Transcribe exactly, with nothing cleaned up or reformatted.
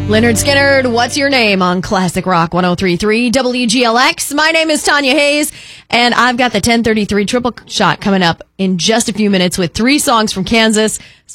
Leonard Skinner, What's Your Name on Classic Rock one oh three point three W G L X. My name is Tanya Hayes, and I've got the ten thirty-three triple shot coming up in just a few minutes with three songs from Kansas.